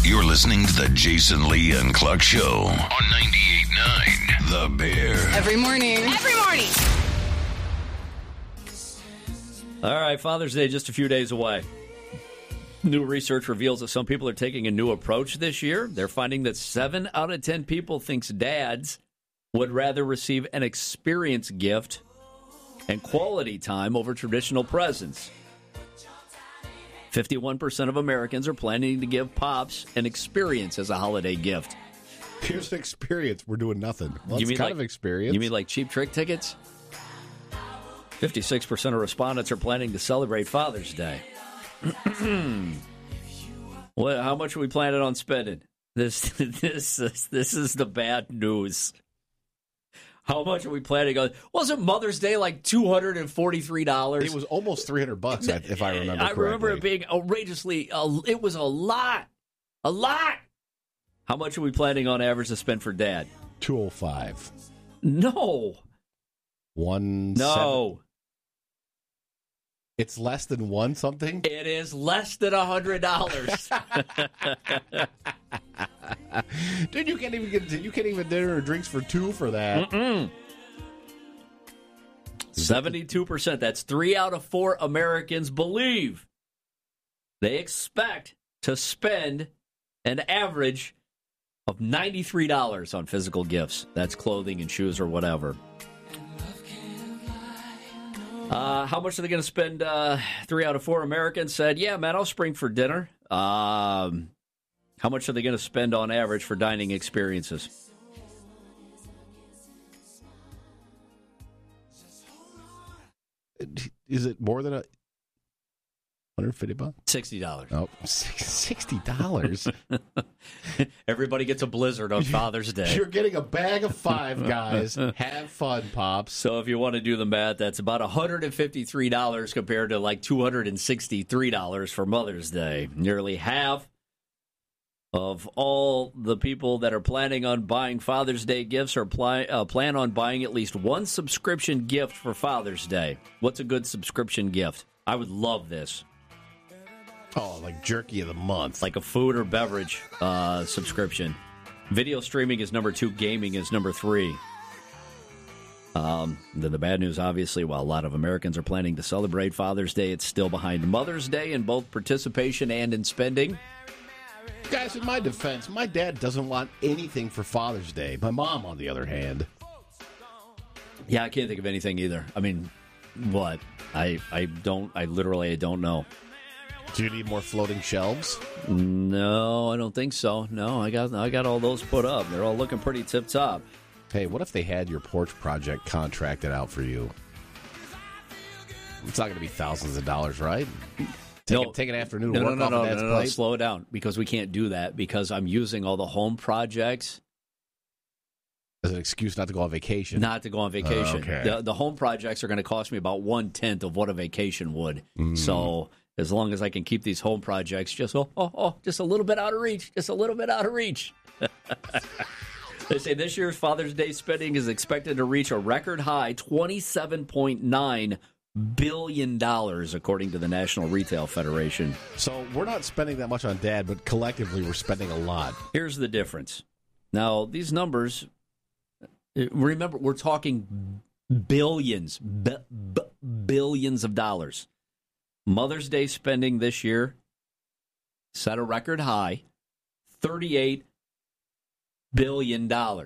You're listening to the Jason Lee and Cluck Show on 98.9 The Bear. Every morning. All right, Father's Day just a few days away. New research reveals that some people are taking a new approach this year. They're finding that 7 out of 10 people thinks dads would rather receive an experience gift and quality time over traditional presents. 51% of Americans are planning to give pops an experience as a holiday gift. Here's an experience. We're doing nothing. Well, You it's mean kind like- of experience. You mean like Cheap Trick tickets? 56% of respondents are planning to celebrate Father's Day. Well, how much are we planning on spending? This is the bad news. How much are we planning on? Wasn't Mother's Day like $243? It was almost $300, if I remember correctly. I remember it being outrageously. It was a lot. A lot. How much are we planning on average to spend for Dad? $205. No. No. It's less than one something? It is less than $100. Dude, you can't even dinner or drinks for two for that. 72%. That's 3 out of 4 Americans believe they expect to spend an average of $93 on physical gifts. That's clothing and shoes or whatever. How much are they going to spend? 3 out of 4 Americans said, yeah, man, I'll spring for dinner. How much are they going to spend on average for dining experiences? Is it more than $150? $60. Oh, $60. Everybody gets a blizzard on Father's Day. You're getting a bag of 5 guys. Have fun, Pops. So if you want to do the math, that's about $153 compared to like $263 for Mother's Day. Nearly half of all the people that are planning on buying Father's Day gifts are plan on buying at least one subscription gift for Father's Day. What's a good subscription gift? I would love this. Oh, like jerky of the month. Like a food or beverage subscription. Video streaming is number 2. Gaming is number 3. The bad news, obviously, while a lot of Americans are planning to celebrate Father's Day, it's still behind Mother's Day in both participation and in spending. Guys, in my defense, my dad doesn't want anything for Father's Day. My mom, on the other hand. Yeah, I can't think of anything either. I mean, what? I literally don't know. Do you need more floating shelves? No, I don't think so. No, I got all those put up. They're all looking pretty tip-top. Hey, what if they had your porch project contracted out for you? It's not going to be thousands of dollars, right? Take an afternoon to work off of Dad's plate? Slow it down, because we can't do that, because I'm using all the home projects as an excuse not to go on vacation. Not to go on vacation. Okay. The home projects are going to cost me about 1/10 of what a vacation would. So as long as I can keep these home projects just a little bit out of reach, just a little bit out of reach. They say this year's Father's Day spending is expected to reach a record high $27.9 billion, according to the National Retail Federation. So we're not spending that much on Dad, but collectively we're spending a lot. Here's the difference. Now, these numbers, remember, we're talking billions, billions of dollars. Mother's Day spending this year set a record high, $38 billion. The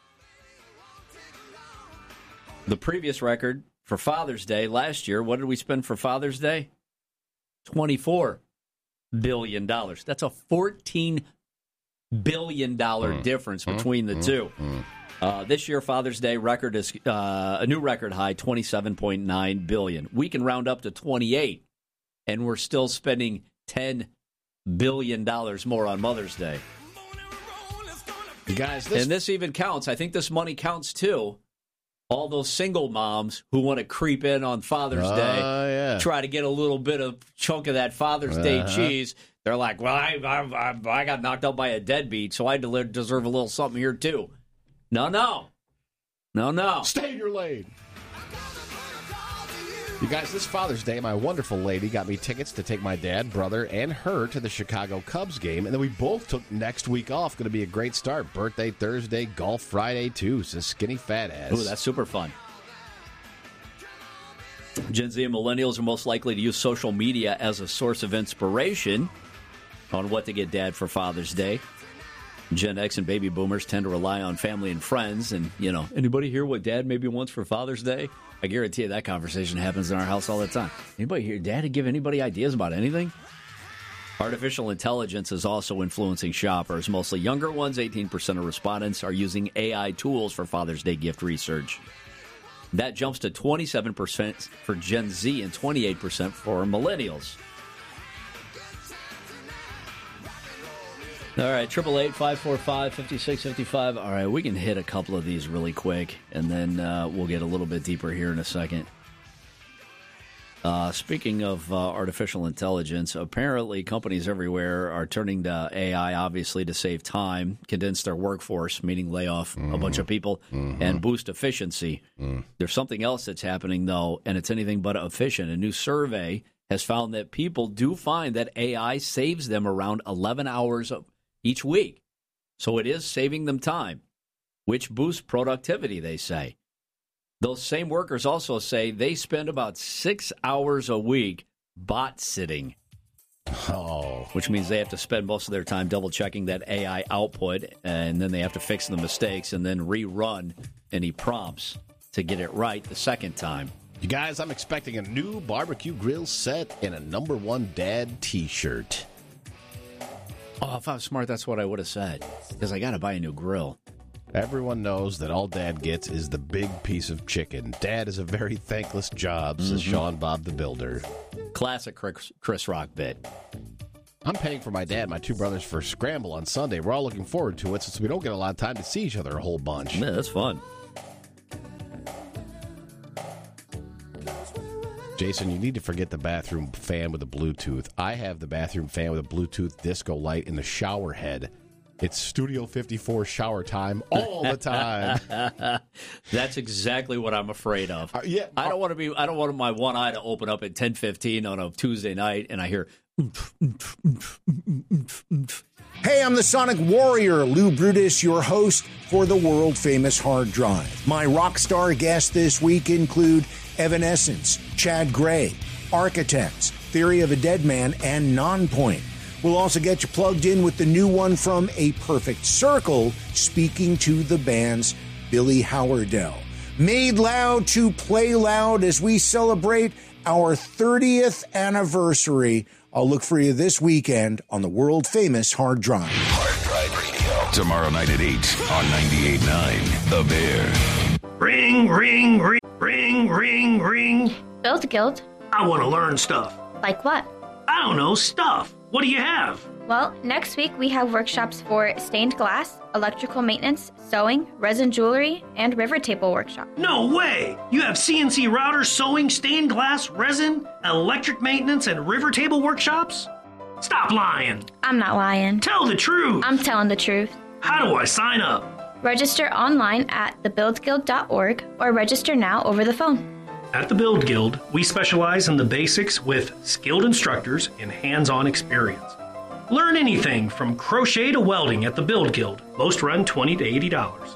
previous record for Father's Day last year, what did we spend for Father's Day? $24 billion. That's a $14 billion difference between the two. This year, Father's Day record is a new record high, $27.9 billion. We can round up to 28, and we're still spending $10 billion more on Mother's Day. Guys, and this even counts. I think this money counts, too. All those single moms who want to creep in on Father's Day, try to get a little bit of chunk of that Father's Day cheese. They're like, well, I got knocked out by a deadbeat, so I deserve a little something here, too. No. Stay in your lane. You guys, this Father's Day, my wonderful lady got me tickets to take my dad, brother, and her to the Chicago Cubs game, and then we both took next week off. Going to be a great start. Birthday Thursday, golf Friday, too. So skinny fat ass. Ooh, that's super fun. Gen Z and millennials are most likely to use social media as a source of inspiration on what to get dad for Father's Day. Gen X and baby boomers tend to rely on family and friends. And, anybody hear what dad maybe wants for Father's Day? I guarantee you that conversation happens in our house all the time. Anybody hear dad give anybody ideas about anything? Artificial intelligence is also influencing shoppers. Mostly younger ones, 18% of respondents are using AI tools for Father's Day gift research. That jumps to 27% for Gen Z and 28% for millennials. All right, 888-545-5655. All right, we can hit a couple of these really quick, and then we'll get a little bit deeper here in a second. Speaking of artificial intelligence, apparently companies everywhere are turning to AI, obviously, to save time, condense their workforce, meaning lay off a bunch of people, and boost efficiency. There's something else that's happening, though, and it's anything but efficient. A new survey has found that people do find that AI saves them around 11 hours each week. So it is saving them time, which boosts productivity, they say. Those same workers also say they spend about 6 hours a week bot sitting. Which means they have to spend most of their time double-checking that AI output, and then they have to fix the mistakes and then rerun any prompts to get it right the second time. You guys, I'm expecting a new barbecue grill set and a number one dad T-shirt. Oh, if I was smart, that's what I would have said, because I got to buy a new grill. Everyone knows that all Dad gets is the big piece of chicken. Dad is a very thankless job, says Sean Bob the Builder. Classic Chris Rock bit. I'm paying for my dad and my two brothers for Scramble on Sunday. We're all looking forward to it since we don't get a lot of time to see each other a whole bunch. Yeah, that's fun. Jason, you need to forget the bathroom fan with the Bluetooth. I have the bathroom fan with a Bluetooth disco light in the shower head. It's Studio 54 shower time all the time. That's exactly what I'm afraid of. Yeah, I don't want my one eye to open up at 10:15 on a Tuesday night and I hear. Hey, I'm the Sonic Warrior, Lou Brutus, your host for the world-famous Hard Drive. My rock star guests this week include Evanescence, Chad Gray, Architects, Theory of a Dead Man, and Nonpoint. We'll also get you plugged in with the new one from A Perfect Circle, speaking to the band's Billy Howerdel. Made loud to play loud as we celebrate our 30th anniversary. I'll look for you this weekend on the world-famous Hard Drive. Hard Drive Radio. Tomorrow night at 8 on 98.9 The Bear. Ring, ring, ring, ring, ring, ring. Build Guild. I want to learn stuff. Like what? I don't know, stuff. What do you have? Well, next week we have workshops for stained glass, electrical maintenance, sewing, resin jewelry, and river table workshop. No way! You have CNC routers, sewing, stained glass, resin, electric maintenance, and river table workshops? Stop lying! I'm not lying. Tell the truth! I'm telling the truth. How do I sign up? Register online at thebuildguild.org or register now over the phone. At the Build Guild, we specialize in the basics with skilled instructors and hands-on experience. Learn anything from crochet to welding at the Build Guild. Most run $20 to $80.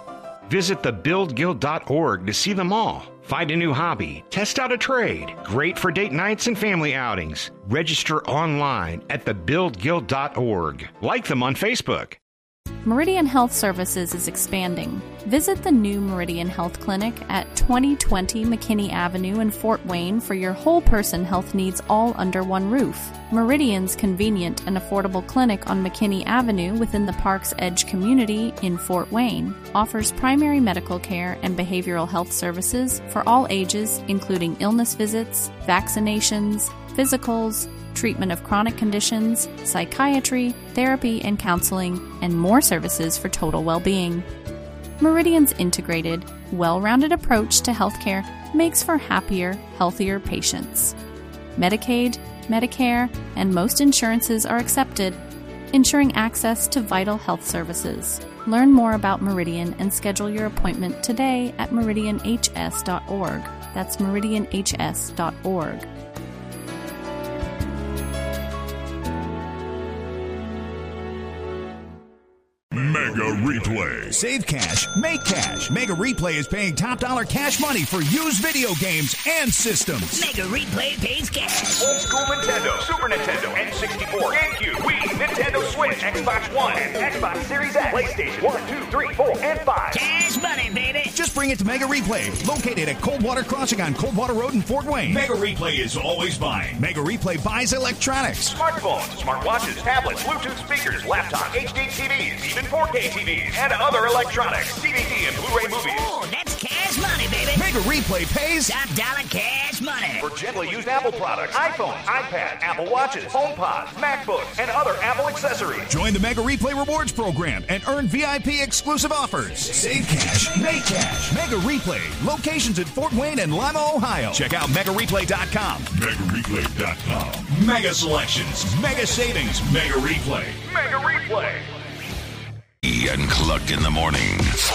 Visit thebuildguild.org to see them all. Find a new hobby. Test out a trade. Great for date nights and family outings. Register online at thebuildguild.org. Like them on Facebook. Meridian Health Services is expanding. Visit the new Meridian Health Clinic at 2020 McKinney Avenue in Fort Wayne for your whole-person health needs all under one roof. Meridian's convenient and affordable clinic on McKinney Avenue within the Park's Edge community in Fort Wayne offers primary medical care and behavioral health services for all ages, including illness visits, vaccinations, physicals, treatment of chronic conditions, psychiatry, therapy and counseling, and more services for total well-being. Meridian's integrated, well-rounded approach to healthcare makes for happier, healthier patients. Medicaid, Medicare, and most insurances are accepted, ensuring access to vital health services. Learn more about Meridian and schedule your appointment today at meridianhs.org. That's meridianhs.org. Mega Replay. Save cash, make cash. Mega Replay is paying top dollar cash money for used video games and systems. Mega Replay pays cash. Old school Nintendo, Super Nintendo, N64, GameCube, Wii, Nintendo Switch, Xbox One, and Xbox Series X, PlayStation 1, 2, 3, 4, and 5. Cash money, baby. Just bring it to Mega Replay, located at Coldwater Crossing on Coldwater Road in Fort Wayne. Mega Replay is always buying. Mega Replay buys electronics. Smartphones, smartwatches, tablets, Bluetooth speakers, laptops, HD TVs, even 4K TVs, and other electronics, DVD and Blu-ray movies. Oh, that's cash money, baby. Mega Replay pays top dollar cash money. For gently used Apple products, iPhones, iPads, Apple Watches, HomePods, MacBooks, and other Apple accessories. Join the Mega Replay Rewards program and earn VIP exclusive offers. Save cash, make cash. Mega Replay. Locations in Fort Wayne and Lima, Ohio. Check out MegaReplay.com. MegaReplay.com. Mega selections, mega savings, Mega Replay. Mega Replay. And Cluck in the morning.